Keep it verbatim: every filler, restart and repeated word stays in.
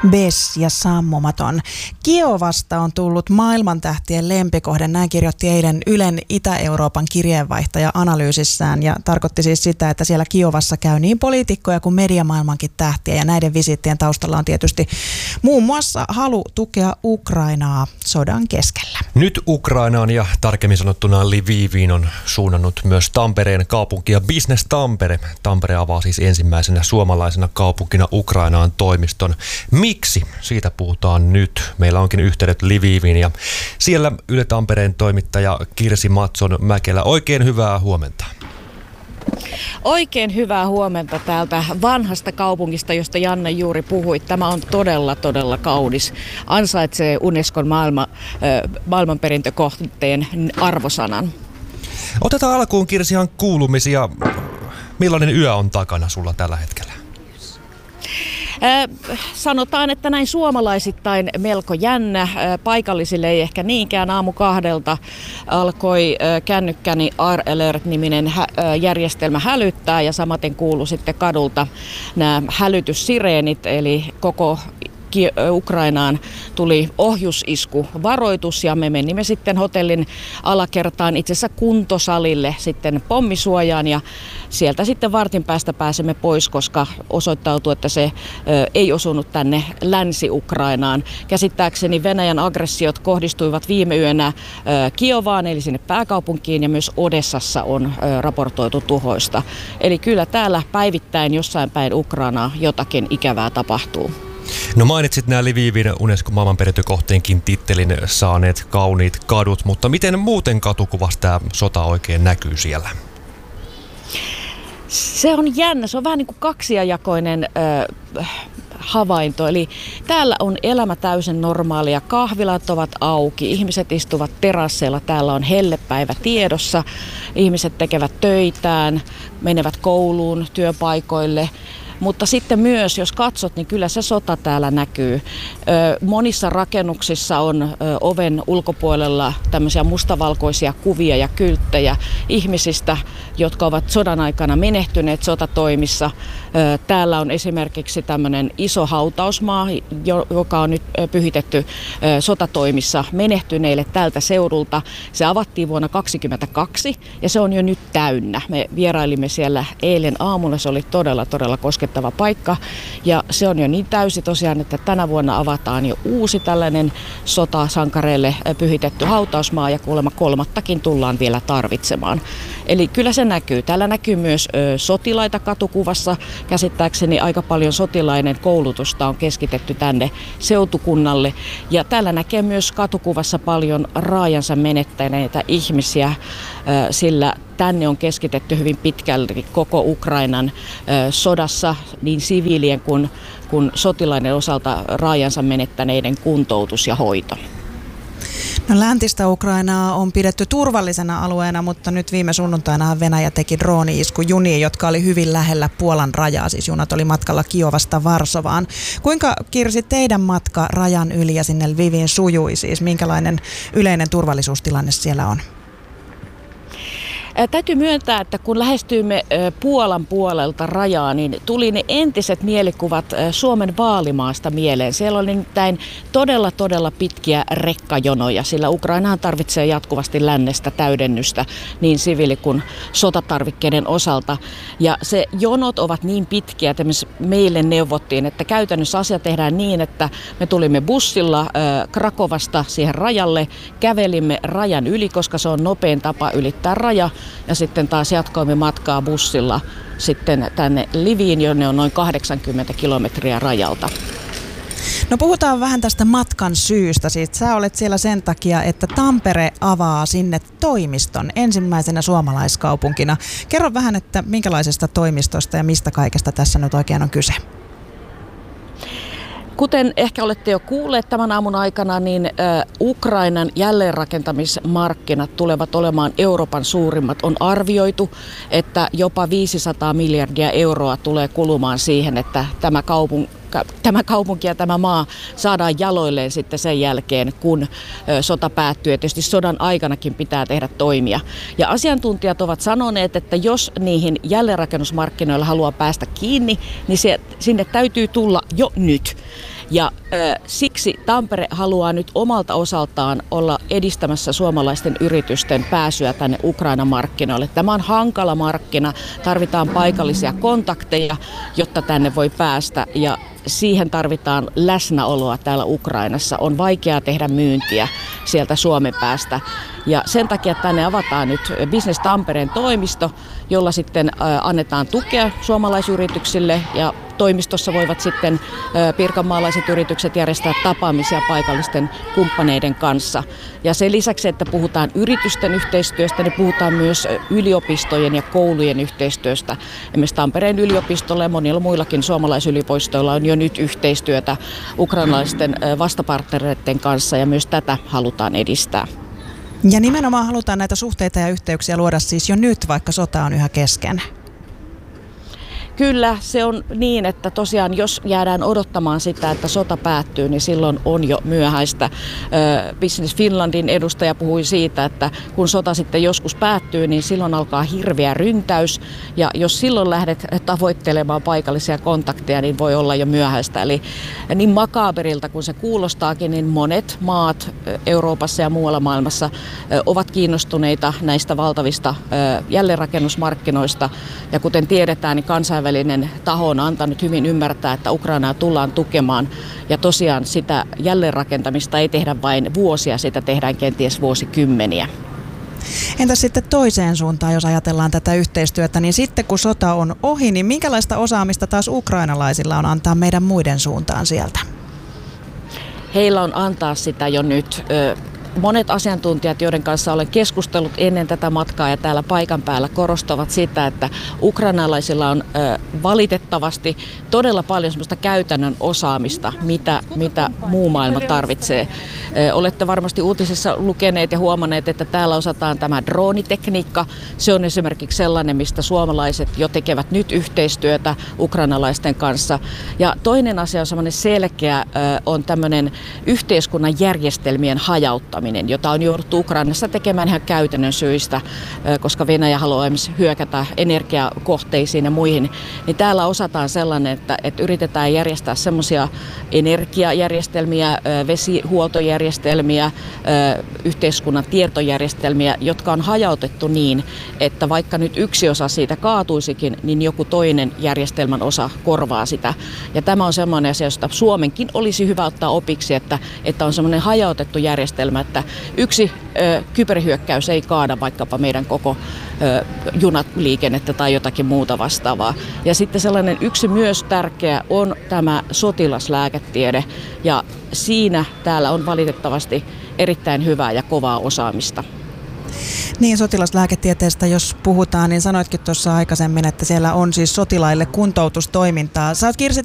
Bes ja sammumaton. Kiovasta on tullut maailmantähtien lempikohde, näin kirjoitti eilen Ylen Itä-Euroopan kirjeenvaihtaja analyysissään, ja tarkoitti siis sitä, että siellä Kiovassa käy niin poliitikkoja kuin mediamaailmankin tähtiä, ja näiden visiittien taustalla on tietysti muun muassa halu tukea Ukrainaa sodan keskellä. Nyt Ukrainaan ja tarkemmin sanottuna Lviviin on suunnannut myös Tampereen kaupunki ja Business Tampere. Tampere avaa siis ensimmäisenä suomalaisena kaupunkina Ukrainaan toimiston. Miksi? Siitä puhutaan nyt. Meillä onkin yhteydet Lviviin ja siellä Yle Tampereen toimittaja Kirsi Matson-Mäkelä. Oikein hyvää huomenta. Oikein hyvää huomenta täältä vanhasta kaupungista, josta Janne juuri puhui. Tämä on todella, todella kaunis. Ansaitsee Unescon maailma, maailmanperintökohteen arvosanan. Otetaan alkuun, Kirsi, ihan kuulumisia. Millainen yö on takana sulla tällä hetkellä? Sanotaan, että näin suomalaisittain melko jännä. Paikallisille ei ehkä niinkään. Aamu kahdelta alkoi kännykkäni R-Alert-niminen järjestelmä hälyttää ja samaten kuului sitten kadulta nämä hälytyssireenit, eli koko Ukrainaan tuli ohjusisku varoitus ja me menimme sitten hotellin alakertaan, itse asiassa kuntosalille, sitten pommisuojaan, ja sieltä sitten vartin päästä pääsemme pois, koska osoittautui, että se ö, ei osunut tänne Länsi-Ukrainaan. Käsittääkseni Venäjän aggressiot kohdistuivat viime yönä ö, Kiovaan, eli sinne pääkaupunkiin, ja myös Odessassa on ö, raportoitu tuhoista. Eli kyllä täällä päivittäin jossain päin Ukrainaa jotakin ikävää tapahtuu. No mainitsit nämä Lvivin Unescon maailmanperintökohteenkin tittelin saaneet kauniit kadut, mutta miten muuten katukuvassa tämä sota oikein näkyy siellä? Se on jännä, se on vähän niin kuin kaksijakoinen äh, havainto. Eli täällä on elämä täysin normaalia, kahvilat ovat auki, ihmiset istuvat terasseilla, täällä on hellepäivä tiedossa, ihmiset tekevät töitään, menevät kouluun, työpaikoille. Mutta sitten myös, jos katsot, niin kyllä se sota täällä näkyy. Monissa rakennuksissa on oven ulkopuolella tämmöisiä mustavalkoisia kuvia ja kylttejä ihmisistä, jotka ovat sodan aikana menehtyneet sotatoimissa. Täällä on esimerkiksi tämmöinen iso hautausmaa, joka on nyt pyhitetty sotatoimissa menehtyneille tältä seudulta. Se avattiin vuonna kaksituhattakaksikymmentäkaksi ja se on jo nyt täynnä. Me vierailimme siellä eilen aamulla, se oli todella, todella koskettava paikka. Ja se on jo niin täysi tosiaan, että tänä vuonna avataan jo uusi tällainen sotasankareille pyhitetty hautausmaa ja kuulemma kolmattakin tullaan vielä tarvitsemaan. Eli kyllä se näkyy. Täällä näkyy myös ö, sotilaita katukuvassa. Käsittääkseni aika paljon sotilainen koulutusta on keskitetty tänne seutukunnalle. Ja täällä näkee myös katukuvassa paljon raajansa menettäneitä ihmisiä, ö, sillä tänne on keskitetty hyvin pitkälti koko Ukrainan ö, sodassa niin siviilien kuin, kuin sotilaiden osalta raajansa menettäneiden kuntoutus ja hoito. No, läntistä Ukrainaa on pidetty turvallisena alueena, mutta nyt viime sunnuntaina Venäjä teki drooni-isku juniin, jotka oli hyvin lähellä Puolan rajaa. Siis junat oli matkalla Kiovasta Varsovaan. Kuinka, Kirsi, teidän matka rajan yli ja sinne Lviviin sujui? Siis minkälainen yleinen turvallisuustilanne siellä on? Täytyy myöntää, että kun lähestyimme Puolan puolelta rajaa, niin tuli ne entiset mielikuvat Suomen Vaalimaasta mieleen. Siellä oli nimittäin todella, todella pitkiä rekkajonoja, sillä Ukrainahan tarvitsee jatkuvasti lännestä täydennystä niin siviili- kuin sotatarvikkeiden osalta. Ja se jonot ovat niin pitkiä, että meille neuvottiin, että käytännössä asia tehdään niin, että me tulimme bussilla Krakovasta siihen rajalle, kävelimme rajan yli, koska se on nopein tapa ylittää raja. Ja sitten taas jatkoimme matkaa bussilla sitten tänne Lviviin, jonne on noin kahdeksankymmentä kilometriä rajalta. No, puhutaan vähän tästä matkan syystä. Siis sä olet siellä sen takia, että Tampere avaa sinne toimiston ensimmäisenä suomalaiskaupunkina. Kerro vähän, että minkälaisesta toimistosta ja mistä kaikesta tässä nyt oikein on kyse. Kuten ehkä olette jo kuulleet tämän aamun aikana, niin Ukrainan jälleenrakentamismarkkinat tulevat olemaan Euroopan suurimmat. On arvioitu, että jopa viisisataa miljardia euroa tulee kulumaan siihen, että tämä kaupunki Tämä kaupunki ja tämä maa saadaan jaloilleen sitten sen jälkeen, kun sota päättyy. Ja tietysti sodan aikanakin pitää tehdä toimia. Ja asiantuntijat ovat sanoneet, että jos niihin jälleenrakennusmarkkinoilla haluaa päästä kiinni, niin se, sinne täytyy tulla jo nyt. Ja ö, siksi Tampere haluaa nyt omalta osaltaan olla edistämässä suomalaisten yritysten pääsyä tänne Ukrainan markkinoille. Tämä on hankala markkina, tarvitaan paikallisia kontakteja, jotta tänne voi päästä ja siihen tarvitaan läsnäoloa täällä Ukrainassa. On vaikeaa tehdä myyntiä sieltä Suomen päästä. Ja sen takia tänne avataan nyt Business Tampereen toimisto, jolla sitten annetaan tukea suomalaisyrityksille ja toimistossa voivat sitten pirkanmaalaiset yritykset järjestää tapaamisia paikallisten kumppaneiden kanssa. Ja sen lisäksi, että puhutaan yritysten yhteistyöstä, niin puhutaan myös yliopistojen ja koulujen yhteistyöstä. Esimerkiksi Tampereen yliopistolla ja monilla muillakin suomalaisyliopistoilla on jo nyt yhteistyötä ukrainalaisten vastapartnereiden kanssa ja myös tätä halutaan edistää. Ja nimenomaan halutaan näitä suhteita ja yhteyksiä luoda siis jo nyt, vaikka sota on yhä kesken. Kyllä, se on niin, että tosiaan jos jäädään odottamaan sitä, että sota päättyy, niin silloin on jo myöhäistä. Business Finlandin edustaja puhui siitä, että kun sota sitten joskus päättyy, niin silloin alkaa hirveä ryntäys. Ja jos silloin lähdet tavoittelemaan paikallisia kontakteja, niin voi olla jo myöhäistä. Eli niin makaaberilta kuin se kuulostaakin, niin monet maat Euroopassa ja muualla maailmassa ovat kiinnostuneita näistä valtavista jälleenrakennusmarkkinoista. Ja kuten tiedetään, niin kansainvälinen Kansainvälinen taho on antanut hyvin ymmärtää, että Ukrainaa tullaan tukemaan ja tosiaan sitä jälleenrakentamista ei tehdä vain vuosia, sitä tehdään kenties vuosikymmeniä. Entäs sitten toiseen suuntaan, jos ajatellaan tätä yhteistyötä, niin sitten kun sota on ohi, niin minkälaista osaamista taas ukrainalaisilla on antaa meidän muiden suuntaan sieltä? Heillä on antaa sitä jo nyt. Monet asiantuntijat, joiden kanssa olen keskustellut ennen tätä matkaa ja täällä paikan päällä korostavat sitä, että ukrainalaisilla on ö, valitettavasti todella paljon sellaista käytännön osaamista, mitä, mitä muu maailma tarvitsee. Ö, olette varmasti uutisissa lukeneet ja huomanneet, että täällä osataan tämä droonitekniikka. Se on esimerkiksi sellainen, mistä suomalaiset jo tekevät nyt yhteistyötä ukrainalaisten kanssa. Ja toinen asia on sellainen selkeä, ö, on tämmöinen yhteiskunnan järjestelmien hajauttaminen, jota on jouduttu Ukrainassa tekemään ihan käytännön syistä, koska Venäjä haluaa esimerkiksi hyökätä energiakohteisiin ja muihin. Niin täällä osataan sellainen, että, että yritetään järjestää semmoisia energiajärjestelmiä, vesihuoltojärjestelmiä, yhteiskunnan tietojärjestelmiä, jotka on hajautettu niin, että vaikka nyt yksi osa siitä kaatuisikin, niin joku toinen järjestelmän osa korvaa sitä. Ja tämä on semmoinen asia, josta Suomenkin olisi hyvä ottaa opiksi, että, että on semmoinen hajautettu järjestelmä, että yksi ö, kyberhyökkäys ei kaada vaikkapa meidän koko ö, junaliikennettä tai jotakin muuta vastaavaa. Ja sitten sellainen yksi myös tärkeä on tämä sotilaslääketiede ja siinä täällä on valitettavasti erittäin hyvää ja kovaa osaamista. Niin, sotilaslääketieteestä jos puhutaan, niin sanoitkin tuossa aikaisemmin, että siellä on siis sotilaille kuntoutustoimintaa. Sä oot Kirsi